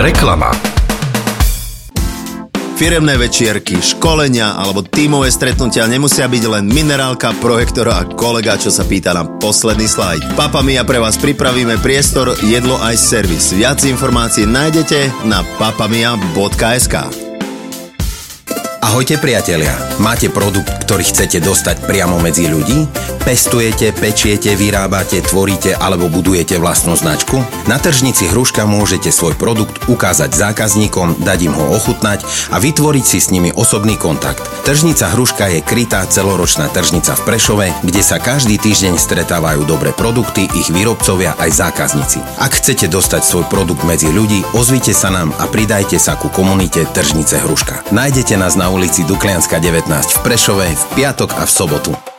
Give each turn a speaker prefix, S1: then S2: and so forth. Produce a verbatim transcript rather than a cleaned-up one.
S1: Reklama.
S2: Firemné večierky, školenia alebo tímové stretnutia nemusia byť len minerálka, projektor a kolega, čo sa pýta na posledný slajd. Papamia pre vás pripravíme priestor, jedlo aj servis. Viac informácií nájdete na papamia bodka es ká.
S3: Ahojte priatelia, máte produkt, ktorý chcete dostať priamo medzi ľudí? Pestujete, pečiete, vyrábate, tvoríte alebo budujete vlastnú značku? Na tržnici Hruška môžete svoj produkt ukázať zákazníkom, dať im ho ochutnať a vytvoriť si s nimi osobný kontakt. Tržnica Hruška je krytá celoročná tržnica v Prešove, kde sa každý týždeň stretávajú dobré produkty, ich výrobcovia aj zákazníci. Ak chcete dostať svoj produkt medzi ľudí, ozvite sa nám a pridajte sa ku komunite Tržnice Hruška. Nájdete nás na ulici Duklianska devätnásť v Prešove v piatok a v sobotu.